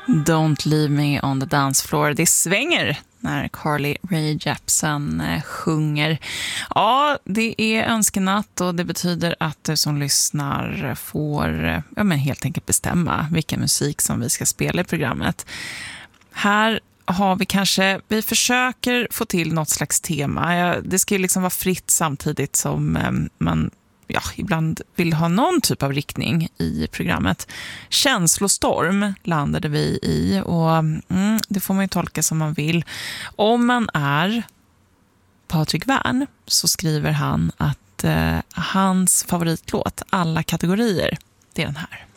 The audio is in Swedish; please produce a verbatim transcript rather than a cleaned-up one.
Don't leave me on the dance floor. Det svänger när Carly Rae Jepsen eh, sjunger. Ja, det är önskenatt och det betyder att du som lyssnar får ja, men helt enkelt bestämma vilken musik som vi ska spela i programmet. Här har vi kanske, vi försöker få till något slags tema. Ja, det ska ju liksom vara fritt samtidigt som eh, man ja, ibland vill ha någon typ av riktning i programmet. Känslostorm landade vi i och mm, det får man ju tolka som man vill. Om man är Patrik Wern så skriver han att eh, hans favoritlåt, alla kategorier, det är den här.